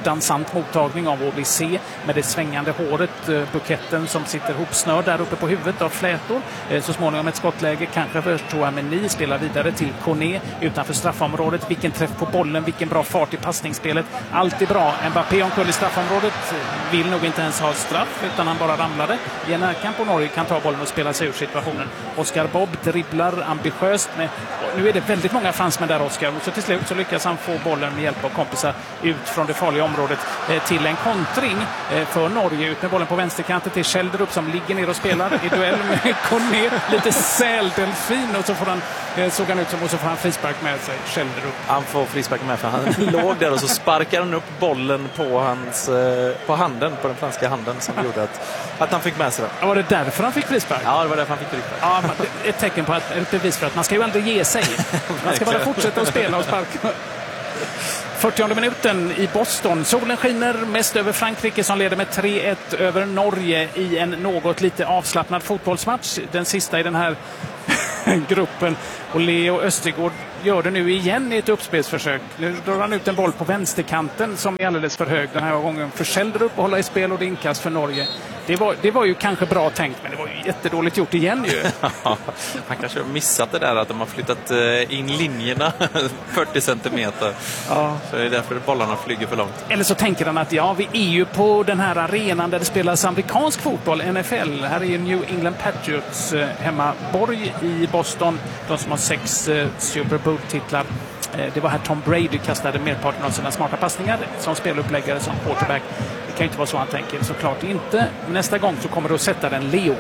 dansant mottagning av O B C med det svängande håret, eh, buketten som sitter hopsnörd där uppe på huvudet av flätor. Eh, så småningom ett skottläge, kanske för Chouameni, spelar vidare till Koné utanför straffområdet. Vilken träff på bollen, vilken bra fart i passningsspelet. Allt är bra. Mbappé omkull i straffområdet, vill nog inte ens ha straff utan han bara ramlade. I en närkamp och Norge kan ta bollen och spela sig ur situationen. Oscar Bob dribblar ambitiöst. Med, nu är det väldigt många fransmän där, Oscar. Och så till slut så lyckas han få bollen med hjälp av kompisar ut från det farliga området eh, till en kontring eh, för Norge. Ut med bollen på vänsterkanten till Schjelderup som ligger ner och spelar i duell med Koné. Lite säldelfin och så får han, eh, såg han ut som, och så får han frispark med sig, Schjelderup. Han får frispark med för han låg där och så sparkar han upp bollen på, hans, eh, på handen, på den franska handen som gjorde att, att han fick med sig den. Ja, var det därför han fick frispark? Ja, det var därför han fick frispark. Ja, ett tecken på att, ett bevis för att man ska ju aldrig ge sig. Man ska bara fortsätta att spela och sparka. fyrtionde minuten i Boston. Solen skiner mest över Frankrike som leder med tre ett över Norge i en något lite avslappnad fotbollsmatch. Den sista i den här gruppen. Och Leo Östergård gör det nu igen i ett uppspelsförsök. Nu drar han ut en boll på vänsterkanten som är alldeles för hög den här gången. För Schjelderup att hålla i spel och det inkast för Norge. Det var, det var ju kanske bra tänkt, men det var ju jättedåligt gjort igen ju. Han kanske har missat det där att de har flyttat in linjerna fyrtio centimeter. Ja. Så det är därför bollarna flyger för långt. Eller så tänker han att ja, vi är ju på den här arenan där det spelas amerikansk fotboll, N F L. Här är ju New England Patriots hemmaborg i Boston. De som har sex eh, Super Bowl-titlar. Eh, det var här Tom Brady kastade merparten av sina smarta passningar som speluppläggare, som quarterback. Det kan ju inte vara så han tänker, såklart inte. Nästa gång så kommer du att sätta den Leo.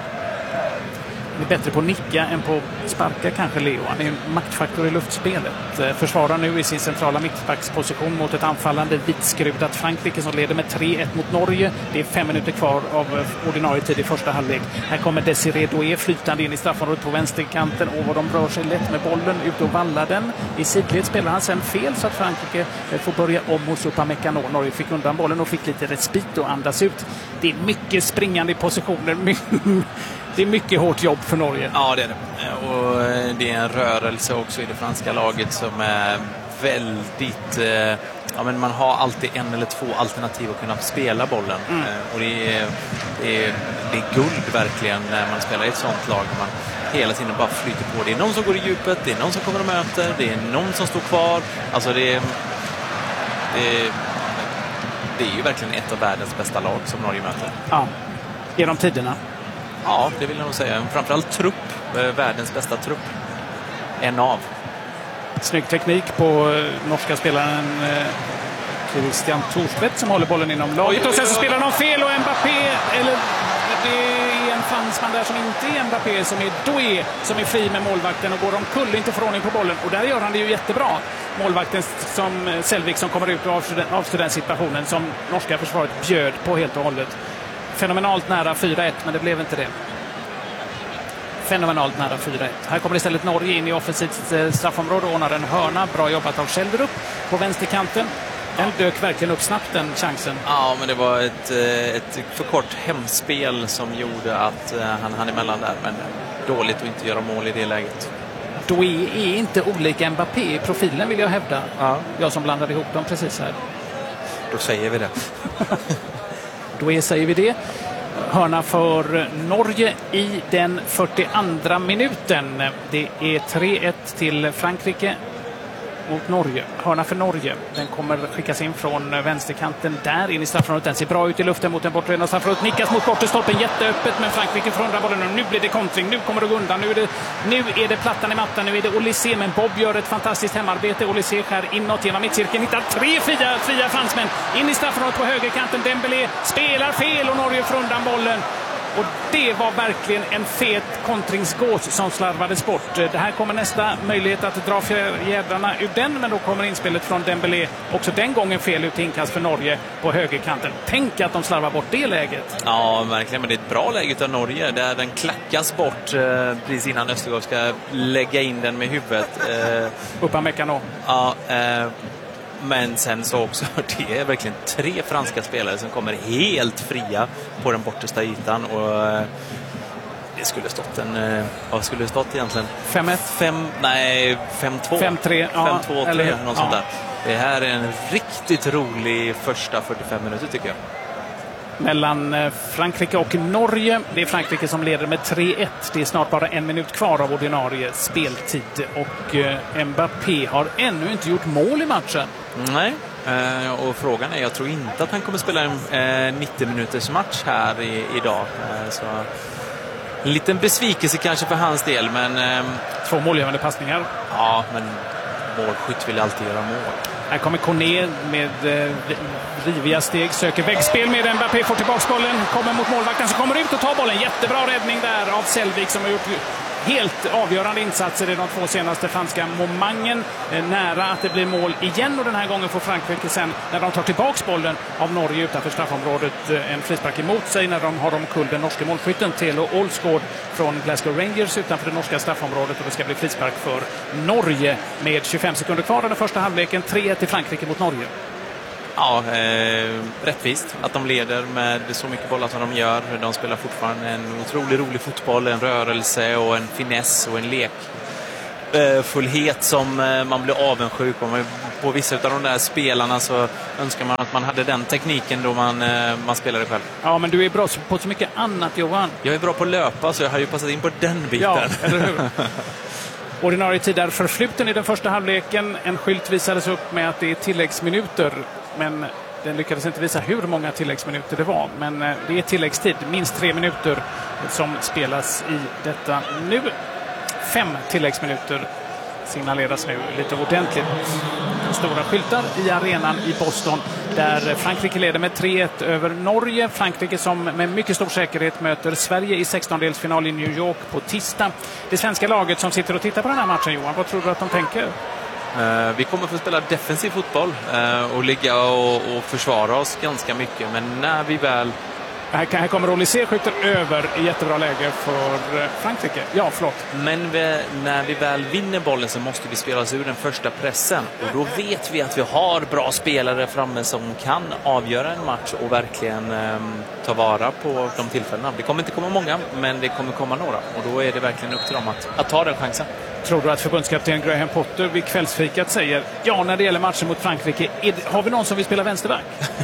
Han är bättre på att nicka än på att sparka kanske Leo. Han är en maktfaktor i luftspelet. Försvarar nu i sin centrala mittbacksposition mot ett anfallande vitskrudat Frankrike som leder med tre ett mot Norge. Det är fem minuter kvar av ordinarie tid i första halvlek. Här kommer Desiré Doué flytande in i straffområdet på vänsterkanten och vad de rör sig lätt med bollen ut och vallar den. I sidled spelar han sen fel så att Frankrike får börja om hos Upamecano. Norge fick undan bollen och fick lite respit och andas ut. Det är mycket springande i positioner. Det är mycket hårt jobb för Norge. Ja, det är det. Och det är en rörelse också i det franska laget som är väldigt... Ja, men man har alltid en eller två alternativ att kunna spela bollen. Mm. Och det är, det, är, det är guld verkligen när man spelar i ett sånt lag. Man hela tiden bara flyter på. Det är någon som går i djupet, det är någon som kommer och möter, det är någon som står kvar. Alltså det är... Det är, det är ju verkligen ett av världens bästa lag som Norge möter. Ja, genom tiderna. Ja, det vill jag nog säga. Framförallt trupp. Världens bästa trupp. En av. Snygg teknik på norska spelaren Christian Thorstvedt som håller bollen inom laget. Och sen så spelar de fel och Mbappé, eller det är en fransman där som inte är Mbappé, som är Doué, som är fri med målvakten och går omkull, inte får ordning på bollen. Och där gör han det ju jättebra. Målvakten som Selvik som kommer ut och avstyr den situationen som norska försvaret bjöd på helt och hållet. Fenomenalt nära fyra ett, men det blev inte det. Fenomenalt nära fyra ett. Här kommer istället Norge in i offensivt straffområde och ordnar en hörna. Bra jobbat av Schjelderup på vänsterkanten. Den dök verkligen upp snabbt, den chansen. Ja, men det var ett, ett för kort hemspel som gjorde att han hann emellan där. Men dåligt att inte göra mål i det läget. Doué är inte olika Mbappé i profilen, vill jag hävda. Ja. Jag som blandade ihop dem precis här. Då säger vi det. Då säger vi det. Hörna för Norge i den fyrtioandra minuten. Det är tre ett till Frankrike mot Norge. Hörna för Norge. Den kommer skickas in från vänsterkanten där in i straffområdet. Den ser bra ut i luften mot den bortre straffområdet. Nickas mot bortestolpen jätteöppet, men Frankrike får undan bollen och nu blir det kontring. Nu kommer det gå undan. Nu är det, nu är det plattan i mattan. Nu är det Olysée, men Bob gör ett fantastiskt hemarbete. Olysée skär inåt genom mittcirkeln. Hittar tre fria, fria fransmän in i straffområdet på högerkanten. Dembélé spelar fel och Norge får undan bollen. Och det var verkligen en fet kontringsgås som slarvades bort. Det här kommer nästa möjlighet att dra fjädrarna ur den, men då kommer inspelet från Dembélé. Också den gången fel ut inkast för Norge på högerkanten. Tänk att de slarvar bort det läget. Ja, verkligen. Men det är ett bra läge av Norge där den klackas bort eh, precis innan Östergaard ska lägga in den med huvudet. Eh, Upamecano. Ja, eh, men sen så också, det är verkligen tre franska spelare som kommer helt fria på den bortersta ytan. Och det skulle stått en... Vad skulle det stått egentligen? fem ett? fem, nej, fem två. fem tre. Ja, fem två tre, något ja. sånt där. Det här är en riktigt rolig första fyrtiofem minuter tycker jag. Mellan Frankrike och Norge. Det är Frankrike som leder med tre ett. Det är snart bara en minut kvar av ordinarie speltid. Och eh, Mbappé har ännu inte gjort mål i matchen. Nej, eh, och frågan är, jag tror inte att han kommer spela en eh, nittio minuters match här i, idag. Eh, så en liten besvikelse kanske för hans del, men... Eh, Två målgivande passningar. Ja, men målskytt vill alltid göra mål. Här kommer Kone med eh, riviga steg, söker väggspel med Mbappé, får tillbaka bollen, kommer mot målvakten som kommer ut och tar bollen. Jättebra räddning där av Selvik som har gjort helt avgörande insatser i de två senaste franska momangen. Eh, nära att det blir mål igen, och den här gången får Frankrike sen, när de tar tillbaka bollen av Norge utanför straffområdet, eh, en frispark emot sig när de har omkull den norska målskytten Telo Olsgaard från Glasgow Rangers utanför det norska straffområdet, och det ska bli frispark för Norge med tjugofem sekunder kvar av den första halvleken. tre ett till Frankrike mot Norge. Ja, eh, rättvist att de leder med så mycket bollar som de gör. De spelar fortfarande en otroligt rolig fotboll, en rörelse och en finess och en lek. Eh, fullhet som eh, man blir avundsjuk om. På vissa av de där spelarna så önskar man att man hade den tekniken då man, eh, man spelade själv. Ja, men du är bra på så mycket annat, Johan. Jag är bra på att löpa, så jag har ju passat in på den biten. Ja, eller hur? Ordinarie tid är förfluten i den första halvleken. En skylt visades upp med att det är tilläggsminuter, men den lyckades inte visa hur många tilläggsminuter det var. Men det är tilläggstid, minst tre minuter som spelas i detta nu. Fem tilläggsminuter signaleras nu lite ordentligt. Stora skyltar i arenan i Boston där Frankrike leder med tre ett över Norge. Frankrike som med mycket stor säkerhet möter Sverige i sextondelsfinal i New York på tisdag. Det svenska laget som sitter och tittar på den här matchen, Johan, vad tror du att de tänker? Uh, vi kommer få spela defensiv fotboll uh, och ligga och, och försvara oss ganska mycket, men när vi väl... Här, här kommer Olysée, skjuter över i jättebra läge för Frankrike. Ja, förlåt. Men vi, när vi väl vinner bollen så måste vi spela oss ur den första pressen. Och då vet vi att vi har bra spelare framme som kan avgöra en match och verkligen um, ta vara på de tillfällena. Det kommer inte komma många, men det kommer komma några. Och då är det verkligen upp till dem att, att ta den chansen. Tror du att förbundskapten Graham Potter vid kvällsfikat säger, ja, när det gäller matchen mot Frankrike, det, har vi någon som vill spela vänsterback?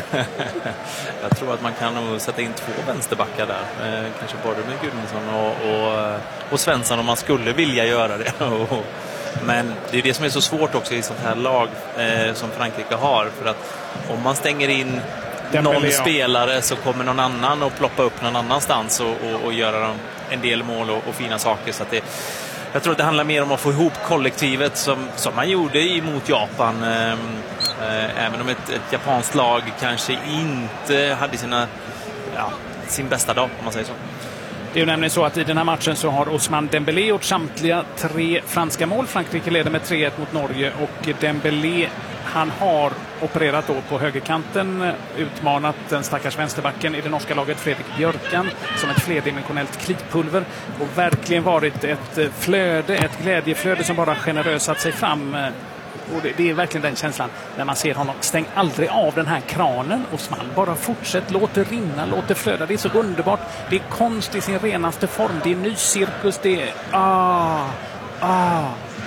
Jag tror att man kan nog sätta in två vänsterbackar där. Eh, kanske både med Gudmundsson och, och, och Svensson om man skulle vilja göra det. Men det är det som är så svårt också i sånt här lag eh, som Frankrike har. För att om man stänger in någon ja. spelare så kommer någon annan att ploppa upp någon annanstans och, och, och göra en del mål och, och fina saker. Så att det, jag tror att det handlar mer om att få ihop kollektivet som, som man gjorde emot Japan. Eh, eh, även om ett, ett japanskt lag kanske inte hade sina, ja, sin bästa dag, om man säger så. Det är ju nämligen så att i den här matchen så har Ousmane Dembélé gjort samtliga tre franska mål. Frankrike leder med tre ett mot Norge, och Dembélé, han har opererat då på högerkanten, utmanat den stackars vänsterbacken i det norska laget Fredrik Björkan som ett flerdimensionellt klitpulver, och verkligen varit ett flöde, ett glädjeflöde som bara generösat sig fram. Och det, det är verkligen den känslan när man ser honom. Stäng aldrig av den här kranen, Ousmane. Bara fortsätt, låt det rinna, låt det flöda. Det är så underbart. Det är konst i sin renaste form. Det är ny cirkus. Det är... Ah, ah.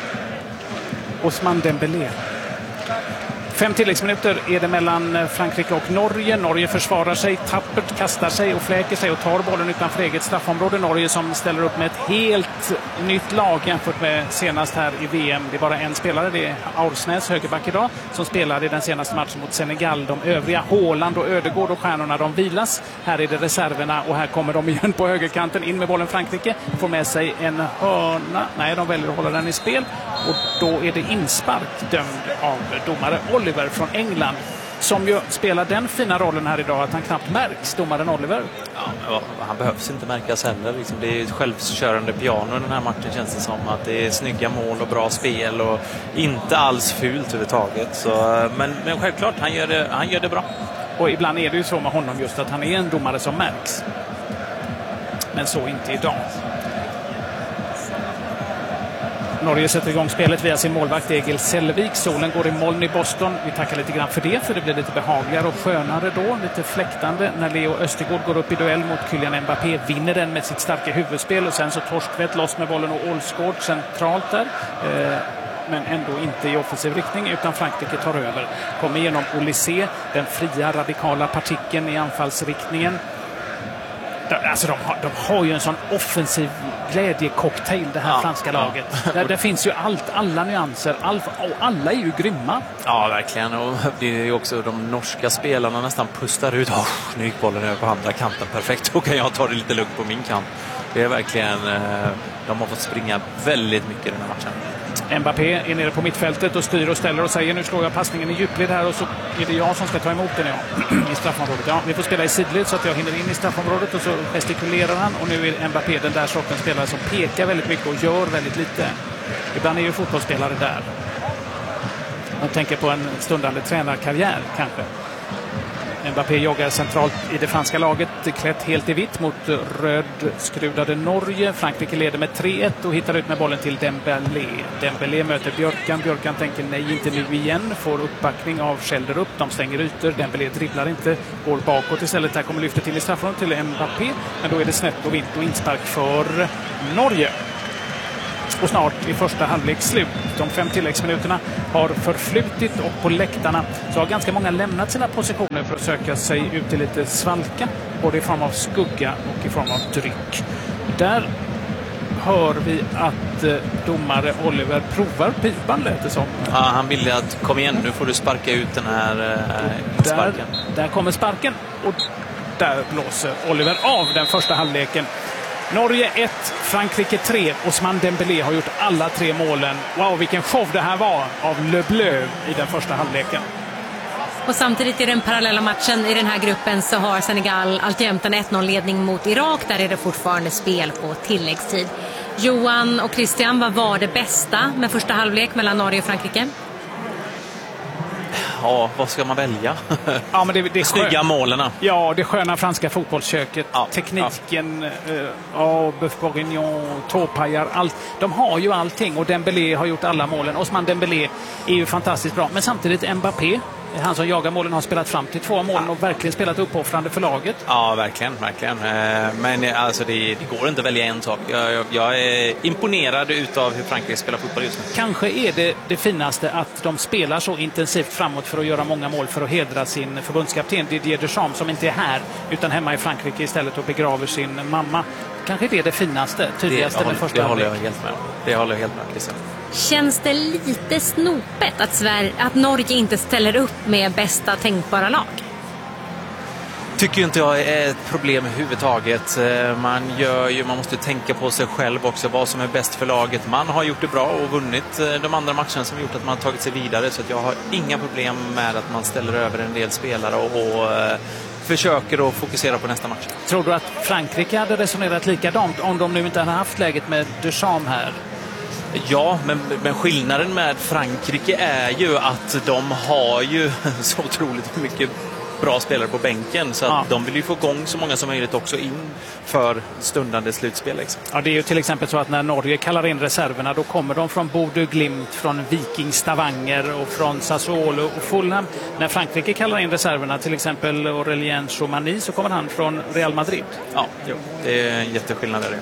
Ousmane Dembélé. Fem tilläggsminuter är det mellan Frankrike och Norge. Norge försvarar sig, tappert kastar sig och fläker sig och tar bollen utanför eget straffområde. Norge som ställer upp med ett helt nytt lag jämfört med senast här i V M. Det är bara en spelare, det är Aursnäs, högerback idag, som spelade i den senaste matchen mot Senegal. De övriga, Haaland och Ödegård och stjärnorna, de vilas. Här är det reserverna, och här kommer de igen på högerkanten. In med bollen Frankrike, får med sig en hörna. Nej, de väljer att hålla den i spel, och då är det inspark dömd av domare Oliver från England, som ju spelar den fina rollen här idag att han knappt märks, domaren Oliver. Ja, han behövs inte märkas heller. Liksom, det är ett självkörande piano i den här matchen, känns det som. Att det är snygga mål och bra spel och inte alls fult överhuvudtaget. Så, men, men självklart, han gör, det, han gör det bra. Och ibland är det ju så med honom just att han är en domare som märks. Men så inte idag. Norge sätter igång spelet via sin målvakt Egil Selvik. Solen går i moln i Boston. Vi tackar lite grann för det, för det blir lite behagligare och skönare då. Lite fläktande när Leo Östergaard går upp i duell mot Kylian Mbappé. Vinner den med sitt starka huvudspel, och sen så Torstvedt loss med bollen och Olsgaard centralt där. Eh, men ändå inte i offensiv riktning, utan Frankrike tar över. Kommer genom Olysée, den fria radikala partikeln i anfallsriktningen. Alltså de har, de har ju en sån offensiv glädjecocktail, det här ja, franska ja. laget. Där, där finns ju allt, alla nyanser, all, och alla är ju grymma. Ja, verkligen. Och det är ju också de norska spelarna nästan pustar ut. Oh, nu gick bollen över på andra kanten, perfekt. Då kan jag ta det lite lugnt på min kant. Det är verkligen, de har fått springa väldigt mycket i den här matchen. Mbappé är nere på mittfältet och styr och ställer och säger nu slår jag passningen i djupled här och så är det jag som ska ta emot den ja. i straffområdet. Ja, vi får spela i sidled så att jag hinner in i straffområdet och så gestikulerar han och nu är Mbappé den där sortens spelare som pekar väldigt mycket och gör väldigt lite. Ibland är ju fotbollsspelare där. Man tänker på en stundande tränarkarriär kanske. Mbappé joggar centralt i det franska laget, klätt helt i vitt mot rödskrudade Norge. Frankrike leder med tre ett och hittar ut med bollen till Dembélé. Dembélé möter Björkan. Björkan tänker nej, inte nu igen. Får uppbackning av Schelderup. De stänger ytor. Dembélé dribblar inte, går bakåt istället. Där kommer lyftet in i straffområdet till Mbappé. Men då är det snett och vitt och inspark för Norge. Och snart i första halvlek slut. De fem tilläggsminuterna har förflutit och på läktarna så har ganska många lämnat sina positioner för att söka sig ut till lite svalka, både i form av skugga och i form av dryck. Där hör vi att domare Oliver provar pipan, lät det som. Ja, han ville att kom igen, nu får du sparka ut den här eh, sparken. Där, där kommer sparken och där blåser Oliver av den första halvleken. Norge ett, Frankrike tre. Ousmane Dembélé har gjort alla tre målen. Wow, vilken show det här var av Le Bleu i den första halvleken. Och samtidigt i den parallella matchen i den här gruppen så har Senegal alltjämt en ett noll-ledning mot Irak. Där är det fortfarande spel på tilläggstid. Johan och Christian, vad var det bästa med första halvlek mellan Norge och Frankrike? Ja, vad ska man välja? Ja, men det, det snygga målen. Ja, det sköna franska fotbollsköket. Ja, tekniken, ja, uh, ja Boeuf Bourguignon, tåpajar, allt. De har ju allting och Dembélé har gjort alla målen. Ousmane Dembélé är ju fantastiskt bra. Men samtidigt Mbappé, han som jagar målen, har spelat fram till två mål och verkligen spelat uppoffrande för laget. Ja, verkligen, verkligen. Men alltså, det, det går inte att välja en sak. Jag, jag, jag är imponerad utav hur Frankrike spelar fotboll just nu. Kanske är det det finaste att de spelar så intensivt framåt för att göra många mål för att hedra sin förbundskapten Didier Deschamps, som inte är här utan hemma i Frankrike istället och begraver sin mamma. Kanske är det det finaste, tydligaste med första. Det håller jag helt med. Det håller jag helt med, Christian. Känns det lite snopet att, Sverige, att Norge inte ställer upp med bästa tänkbara lag? Tycker inte jag är ett problem överhuvudtaget. Man, gör ju, man måste tänka på sig själv också, vad som är bäst för laget. Man har gjort det bra och vunnit de andra matcherna som gjort att man har tagit sig vidare. Så att jag har inga problem med att man ställer över en del spelare och, och försöker att fokusera på nästa match. Tror du att Frankrike hade resonerat likadant om de nu inte hade haft läget med Deschamps här? Ja, men, men skillnaden med Frankrike är ju att de har ju så otroligt mycket bra spelare på bänken, så att ja. de vill ju få igång så många som möjligt också in för stundande slutspel. Liksom. Ja, det är ju till exempel så att när Norge kallar in reserverna, då kommer de från Bodø Glimt, från Viking Stavanger och från Sassuolo och Fulham. När Frankrike kallar in reserverna, till exempel Aurélien Tchouameni, så kommer han från Real Madrid. Ja, jo, det är en jätteskillnad där.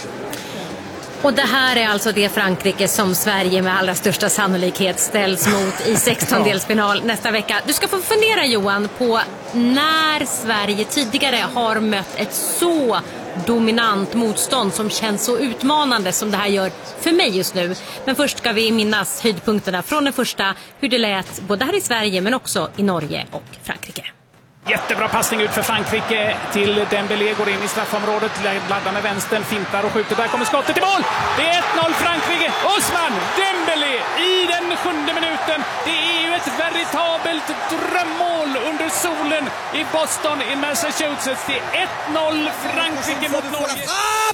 Och det här är alltså det Frankrike som Sverige med allra största sannolikhet ställs mot i sextondelsfinal nästa vecka. Du ska få fundera, Johan, på när Sverige tidigare har mött ett så dominant motstånd som känns så utmanande som det här gör för mig just nu. Men först ska vi minnas höjdpunkterna från den första, hur det lät både här i Sverige men också i Norge och Frankrike. Jättebra passning ut för Frankrike till Dembélé, går in i straffområdet, laddar med vänstern, fintar och skjuter. Där kommer skottet i mål! Det är ett noll Frankrike. Ousmane Dembélé i den sjunde minuten. Det är ju ett veritabelt drömmål under solen i Boston i Massachusetts. Det är ett noll Frankrike mot Norge. Ah,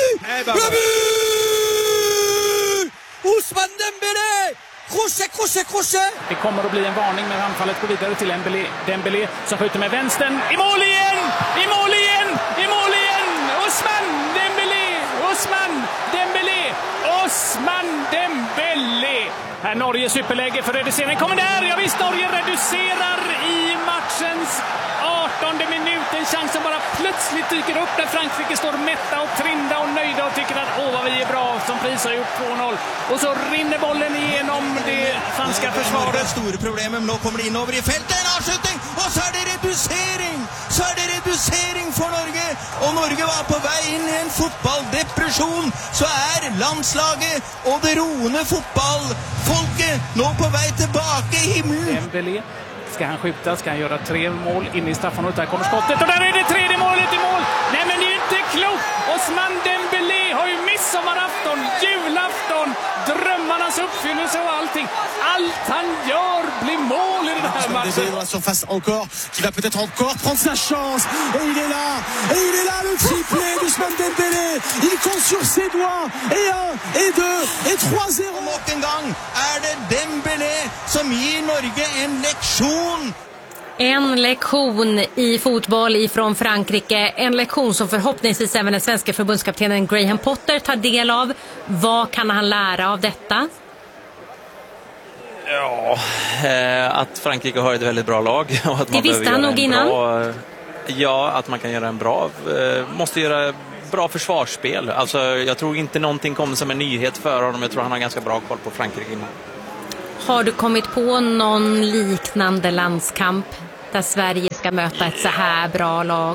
Ousmane Dembélé! Crochet, crochet, crochet! Det kommer att bli en varning, men anfallet går vidare till Dembélé. Dembélé som skjuter med vänstern. I mål igen! I mål igen! I mål igen! Ousmane Dembélé! Ousmane Dembélé! Ousmane Dembélé! Här Norge superläge för reducering. Kommer där! Ja visst, Norge reducerar i matchens artonde åttionde minut. En chans som bara plötsligt dyker upp när Frankrike står mätta och trinda och nöjda och tycker att åh vad vi är bra, som pris har gjort två noll. Och så rinner bollen igenom det franska försvaret. Det stora problemet, men nu kommer det in över i fältet, en avskjutning och så är det reducering. Så är det reducering för Norge. Och Norge var på väg in i en fotbolldepression. Så är landslaget och det roende fotbollfolket nu på väg tillbaka i himlen. Dembélé. Ska han skjuta? Ska han göra tre mål in i straffområdet? Där kommer skottet och där är det tredje målet i mål! Nej men det är ju inte klokt! Osman Dembélé har ju midsommarafton, julafton, drömmarnas uppfyllelse och allting. Allt han gör blir mål i den här matchen. Dembélé dans la surface encore, qui va peut-être encore prendre sa chance. Et il est là, et il est là le triplé d'Ousmane Dembélé. Il compte sur ses doigts. Et un, et deux, et trois zéro. Nok en gang är det Dembélé som ger Norge en lektion. En lektion i fotboll ifrån Frankrike. En lektion som förhoppningsvis även den svenska förbundskaptenen Graham Potter tar del av. Vad kan han lära av detta? Ja, eh, att Frankrike har ett väldigt bra lag. Och att det man visste han nog innan. Bra, ja, att man kan göra en bra... Eh, måste göra bra försvarsspel. Alltså, jag tror inte någonting kommer som en nyhet för honom. Jag tror han har ganska bra koll på Frankrike innan. Har du kommit på någon liknande landskamp där Sverige ska möta ett så här bra lag?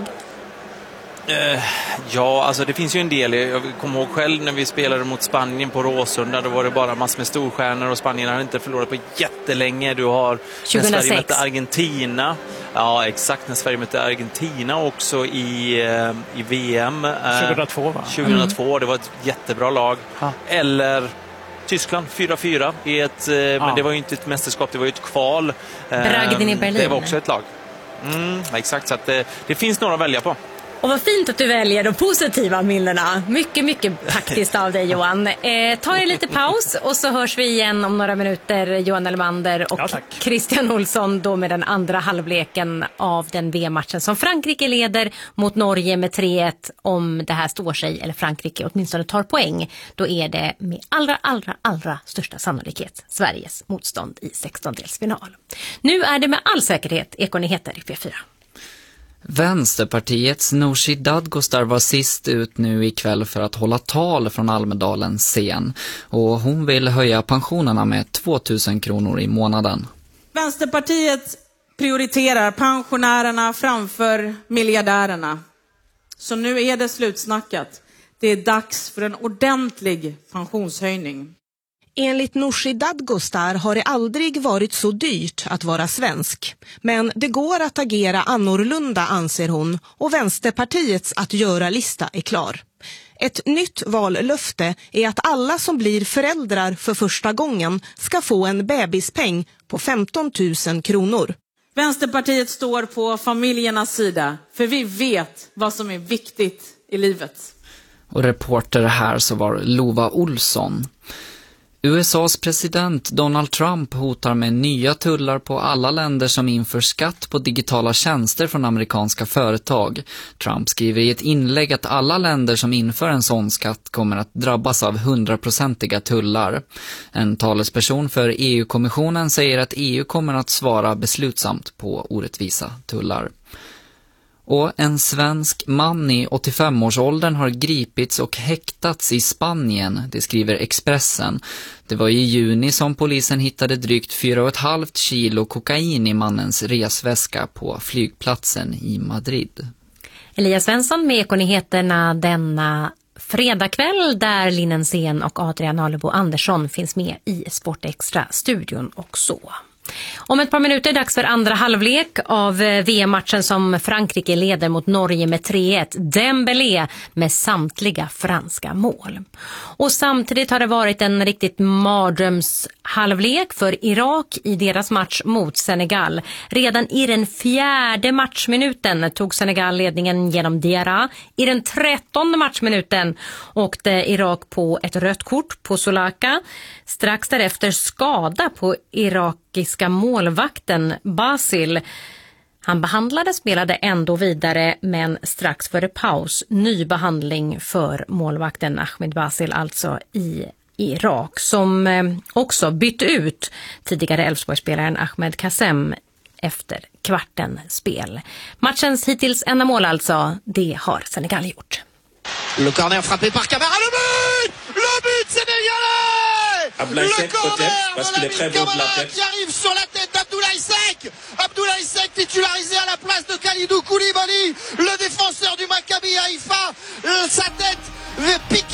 Uh, ja, alltså det finns ju en del. Jag kommer ihåg själv när vi spelade mot Spanien på Råsunda. Då var det bara massor med storstjärnor och Spanien har inte förlorat på jättelänge. Du har tjugohundrasex. När Sverige mötte Argentina. Ja, exakt. När Sverige mötte Argentina också i, uh, i V M. Uh, tjugohundratvå va? tjugohundratvå, mm. Det var ett jättebra lag. Ha. Eller... Tyskland fyra fyra i ett, eh, ja. Men det var ju inte ett mästerskap, det var ju ett kval. Bragden i Berlin. Det var också ett lag. Mm, exakt, så att det, det finns några att välja på. Och vad fint att du väljer de positiva minnena. Mycket, mycket taktiskt av dig, Johan. Eh, ta en lite paus och så hörs vi igen om några minuter, Johan Elmander och ja, Christian Olsson, då med den andra halvleken av den V M-matchen som Frankrike leder mot Norge med tre ett. Om det här står sig, eller Frankrike åtminstone tar poäng, då är det med allra, allra, allra största sannolikhet Sveriges motstånd i sextondelsfinal. Nu är det med all säkerhet Ekonyheter i P fyra. Vänsterpartiets Nooshi Dadgostar var sist ut nu ikväll för att hålla tal från Almedalens scen. Och hon vill höja pensionerna med tvåtusen kronor i månaden. Vänsterpartiet prioriterar pensionärerna framför miljardärerna. Så nu är det slutsnackat. Det är dags för en ordentlig pensionshöjning. Enligt Nooshi Dadgostar har det aldrig varit så dyrt att vara svensk. Men det går att agera annorlunda, anser hon, och Vänsterpartiets att göra-lista är klar. Ett nytt vallöfte är att alla som blir föräldrar för första gången ska få en bebispeng på femton tusen kronor. Vänsterpartiet står på familjernas sida, för vi vet vad som är viktigt i livet. Och reporter här så var Lova Olsson. U S A:s president Donald Trump hotar med nya tullar på alla länder som inför skatt på digitala tjänster från amerikanska företag. Trump skriver i ett inlägg att alla länder som inför en sån skatt kommer att drabbas av hundraprocentiga tullar. En talesperson för E U-kommissionen säger att E U kommer att svara beslutsamt på orättvisa tullar. Och en svensk man i åttiofem-årsåldern har gripits och häktats i Spanien, det skriver Expressen. Det var i juni som polisen hittade drygt fyra och ett halvt kilo kokain i mannens resväska på flygplatsen i Madrid. Elias Svensson med Ekonyheterna denna fredagkväll, där Linnensén och Adrian Alebo Andersson finns med i Sportextra-studion och så. Om ett par minuter är det dags för andra halvlek av V M-matchen som Frankrike leder mot Norge med tre ett. Dembélé med samtliga franska mål. Och samtidigt har det varit en riktigt mardrömshalvlek för Irak i deras match mot Senegal. Redan i den fjärde matchminuten tog Senegal ledningen genom Diarra. I den trettonde matchminuten åkte Irak på ett rött kort på Solaka. Strax därefter skada på irakiska målvakten Basil. Han behandlade, spelade ändå vidare, men strax före paus ny behandling för målvakten Ahmed Basil, alltså i Irak, som också bytte ut tidigare Elfsborgsspelaren Ahmed Kassem efter kvarten spel. Matchens hittills enda mål alltså, det har Senegal gjort. Le corner frappé par Camara, le but! Le but sénégalais! Abdoulaye Seck peut-être, parce qu'il est très beau de la tête. Qui arrive sur la tête d'Abdoulaye Seck! Abdoulaye Seck titularisé à la place de Kalidou Koulibaly, le défenseur du Maccabi Haïfa, euh, sa tête pique